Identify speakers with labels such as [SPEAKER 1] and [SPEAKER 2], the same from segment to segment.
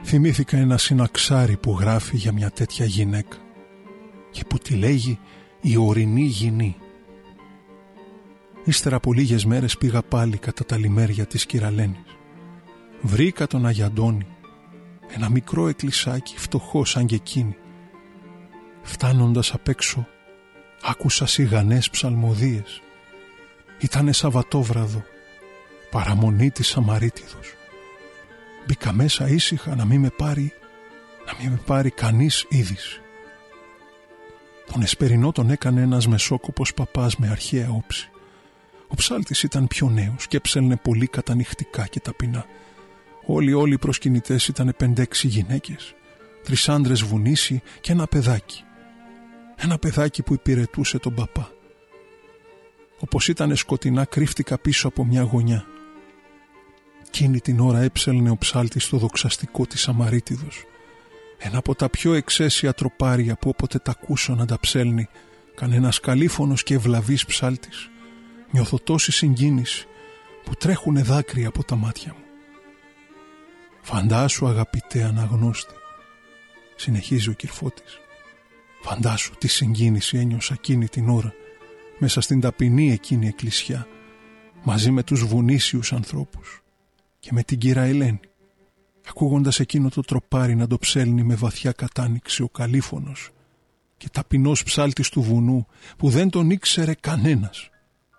[SPEAKER 1] Θυμήθηκα ένα συναξάρι που γράφει για μια τέτοια γυναίκα και που τη λέγει η ορεινή γυνή. Ύστερα από λίγες μέρες πήγα πάλι κατά τα λιμέρια της Κυραλένης. Βρήκα τον Αγιαντώνη, ένα μικρό εκκλησάκι φτωχό σαν και εκείνη. Φτάνοντας απ' έξω άκουσα σιγανές ψαλμοδίες. Ήτανε Σαββατόβραδο, παραμονή της Σαμαρίτιδος. Μπήκα μέσα ήσυχα να μην με πάρει κανείς είδηση. Τον Εσπερινό τον έκανε ένας μεσόκοπος παπάς με αρχαία όψη. Ο ψάλτης ήταν πιο νέος και έψελνε πολύ κατανυχτικά και ταπεινά. Όλοι οι προσκυνητές ήτανε 5-6 γυναίκες, 3 άντρες βουνίσι και ένα παιδάκι. Ένα παιδάκι που υπηρετούσε τον παπά. Όπως ήτανε σκοτεινά κρύφτηκα πίσω από μια γωνιά. Εκείνη την ώρα έψελνε ο ψάλτης στο δοξαστικό της Σαμαρίτιδος. Ένα από τα πιο εξαίσια τροπάρια που όποτε τα ακούσω να τα ψέλνει κανένας καλήφωνος και ευλαβής ψάλτης. Νιώθω τόση συγκίνηση που τρέχουνε δάκρυα από τα μάτια μου. Φαντάσου αγαπητέ αναγνώστη, συνεχίζει ο Κυρφώτης. Φαντάσου τι συγκίνηση ένιωσα εκείνη την ώρα μέσα στην ταπεινή εκείνη εκκλησιά μαζί με τους βουνήσιους ανθρώπους και με την κύρα Ελένη, ακούγοντας εκείνο το τροπάρι να το ψέλνει με βαθιά κατάνοιξη ο καλήφωνος και ταπεινός ψάλτης του βουνού που δεν τον ήξερε κανένας.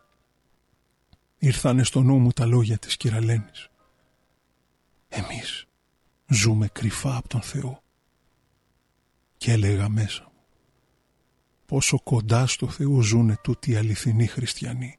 [SPEAKER 1] Ήρθανε στο νου μου τα λόγια της κυραλένης. Εμείς ζούμε κρυφά από τον Θεό. Και έλεγα μέσα μου, πόσο κοντά στο Θεό ζουνε τούτοι οι αληθινοί χριστιανοί.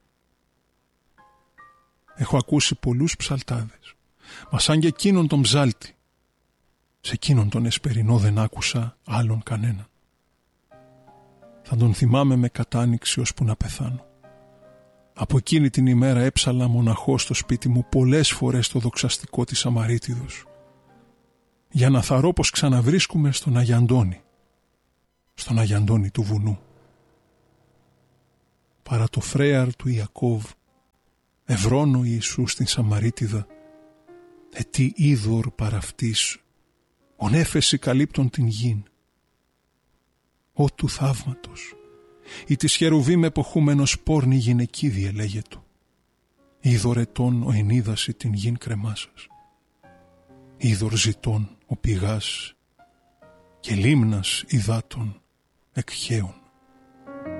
[SPEAKER 1] Έχω ακούσει πολλούς ψαλτάδες, μα σαν και εκείνον τον ψάλτη, σε εκείνον τον Εσπερινό δεν άκουσα άλλον κανέναν. Θα τον θυμάμαι με κατάνοιξη ώσπου να πεθάνω. Από εκείνη την ημέρα έψαλα μοναχός στο σπίτι μου πολλές φορές το δοξαστικό της Σαμαρίτιδος, για να θαρώ πως ξαναβρίσκουμε στον Αγιαντώνη, στον Αγιαντώνη του βουνού. Παρά το φρέαρ του Ιακώβ, ευρώνω Ιησού στην Σαμαρίτιδα, τι είδωρ παραυτής, ον έφεση καλύπτων την γην. Ω του θαύματος, ή της χερουβίμ εποχούμενος πόρνη γυναικίδι λέγετο. Είδωρ ετών ο ενίδαση την γην κρεμάσας. Είδωρ ζητών ο πηγάς και λίμνας υδάτων εκχέων.